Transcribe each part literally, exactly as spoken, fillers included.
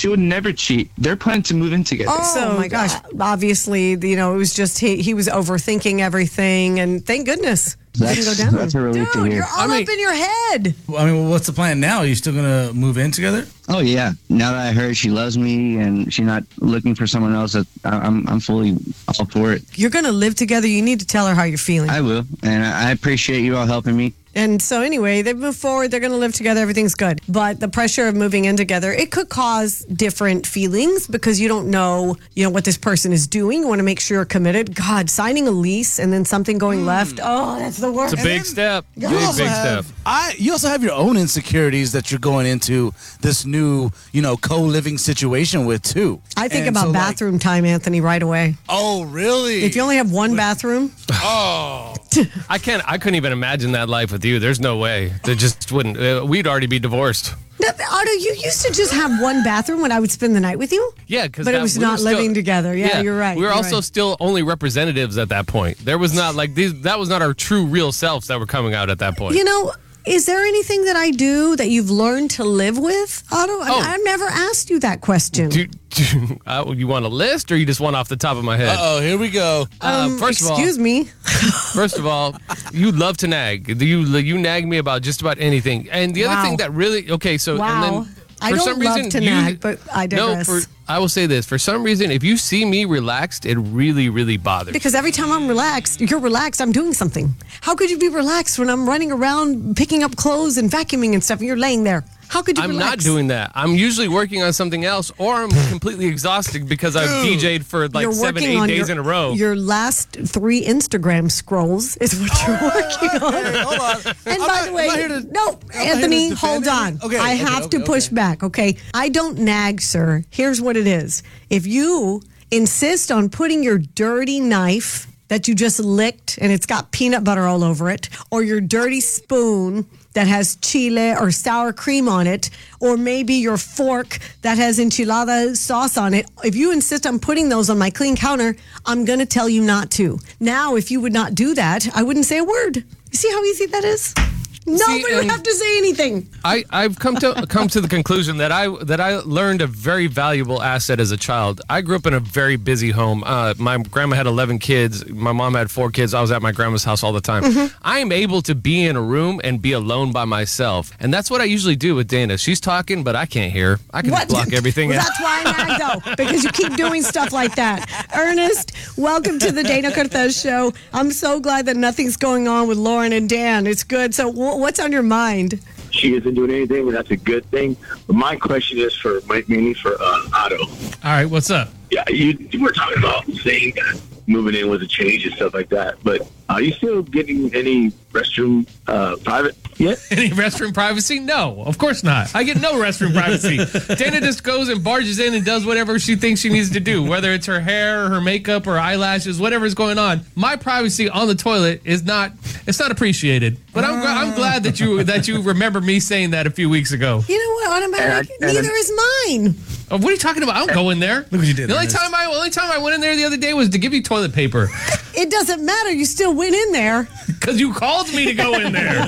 She would never cheat. They're planning to move in together. Oh, So, my gosh. Obviously, you know, it was just he, he was overthinking everything, and thank goodness. It didn't go That's, down. that's a relief to Dude, hear. you're all I mean- up in your head. I mean, well, what's the plan now? Are you still going to move in together? Oh yeah. Now that I heard she loves me and she's not looking for someone else, I- I'm I'm fully all for it. You're going to live together. You need to tell her how you're feeling. I will, and I I appreciate you all helping me. And so anyway, they move forward. They're going to live together. Everything's good. But the pressure of moving in together, it could cause different feelings because you don't know, you know, what this person is doing. You want to make sure you're committed. God, signing a lease and then something going left. Oh, that's the worst. It's a big step. Big, You also big have, step. I, you also have your own insecurities that you're going into this new, you know, co-living situation with, too. I think And about so, like- bathroom time, Anthony, right away. oh, really? If you only have one bathroom, oh. I can't. I couldn't even imagine that life with you. There's no way. There just wouldn't. Uh, we'd already be divorced. No, Otto, you used to just have one bathroom when I would spend the night with you. Yeah, because But it was not living together. Yeah, you're right. We were you're also right. still only representatives at that point. There was not like these. That was not our true, real selves that were coming out at that point. You know, is there anything that I do that you've learned to live with, Otto? I, Oh. I never asked you that question. do, do uh, you want a list, or you just want off the top of my head? Uh-oh, here we go. Uh, Um, first of all, excuse me. First of all, you love to nag. You you nag me about just about anything. And the Wow. other thing that really okay, so Wow. and then I for don't some love reason to you, nag, but I no. digress. For I will say this: for some reason, if you see me relaxed, it really really bothers. Because every time I'm relaxed, you're relaxed, I'm doing something. How could you be relaxed when I'm running around picking up clothes and vacuuming and stuff and you're laying there? How could you I'm relax? not doing that. I'm usually working on something else, or I'm completely exhausted because I've D J'd for like You're seven, working eight on days your, in a row. Your last three Instagram scrolls is what you're working on. Hey, hold on. And I'm by not- the I'm way, not here to- no, I'm not here Anthony, to hold defend on. anything. Okay, I okay, have okay, to push okay. back, okay? I don't nag, sir. Here's what it is. If you insist on putting your dirty knife that you just licked and it's got peanut butter all over it, or your dirty spoon that has chile or sour cream on it, or maybe your fork that has enchilada sauce on it, if you insist on putting those on my clean counter, I'm going to tell you not to. Now, if you would not do that, I wouldn't say a word. You see how easy that is? Nobody would and- have to say anything. I, I've come to come to the conclusion that I that I learned a very valuable asset as a child. I grew up in a very busy home. Uh, my grandma had eleven kids. My mom had four kids. I was at my grandma's house all the time. Mm-hmm. I am able to be in a room and be alone by myself, and that's what I usually do with Dana. She's talking, but I can't hear. I can What? block everything Well, out. that's why I nag, though, because you keep doing stuff like that. Ernest, welcome to the Dana Cortez Show. I'm so glad that nothing's going on with Lauren and Dan. It's good. So, wh- what's on your mind? She isn't doing anything, but that's a good thing. But my question is for mainly for uh, Otto. All right, what's up? Yeah, you, you were talking about saying that moving in was a change and stuff like that. But are you still getting any restroom uh, private yet? Any restroom privacy? No, of course not. I get no restroom privacy. Dana just goes and barges in and does whatever she thinks she needs to do, whether it's her hair or her makeup or eyelashes, whatever's going on. My privacy on the toilet is not, it's not appreciated. But I'm, gra- I'm glad that you that you remember me saying that a few weeks ago. You know what, automatic? And I- and Neither is mine. Oh, what are you talking about? I don't go in there. Look what you did. The only Ernest. time I only time I went in there the other day was to give you toilet paper It doesn't matter. You still went in there. because you called me to go in there.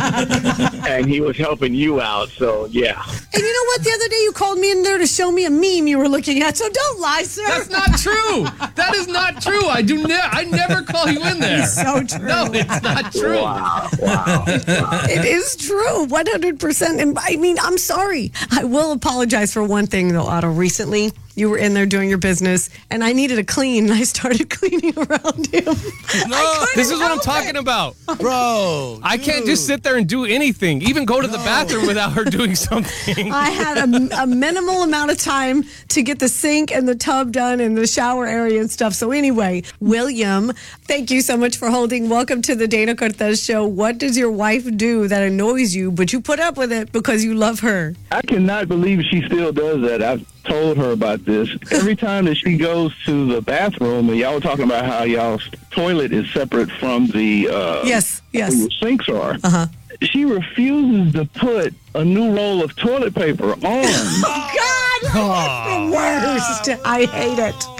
And he was helping you out, so yeah. And you know what? The other day you called me in there to show me a meme you were looking at. So don't lie, sir. That's not true. That is not true. I do ne- I never call you in there. so true. No, it's not true. Wow, wow. It is true, one hundred percent. And I mean, I'm sorry. I will apologize for one thing, though, Otto. Recently, you were in there doing your business, and I needed a clean, and I started cleaning around him. No, This is what I'm talking about. bro. I can't just sit there and do anything, even go to the bathroom without her doing something. I had a, a minimal amount of time to get the sink and the tub done and the shower area and stuff. So anyway, William, thank you so much for holding. Welcome to the Dana Cortez Show. What does your wife do that annoys you, but you put up with it because you love her? I cannot believe she still does that. I've told her about this. Every time that she goes to the bathroom, and y'all were talking about how y'all's toilet is separate from the uh, Yes, yes. where your sinks are. Uh-huh. She refuses to put a new roll of toilet paper on. God, that's the worst. I hate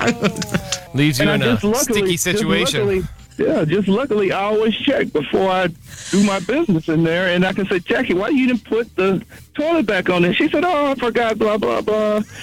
it. Leaves you And in I a just luckily, sticky just situation. luckily- yeah, just luckily I always check before I do my business in there, and I can say, Jackie, why you didn't put the toilet back on there? She said, oh, I forgot, blah, blah, blah.